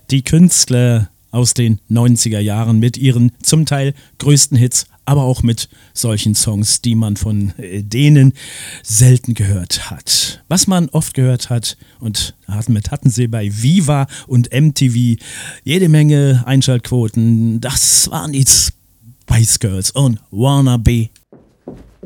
Die Künstler aus den 90er Jahren mit ihren zum Teil größten Hits, aber auch mit solchen Songs, die man von denen selten gehört hat. Was man oft gehört hat, und damit hatten sie bei Viva und MTV jede Menge Einschaltquoten, das waren die Spice Girls und Wanna Be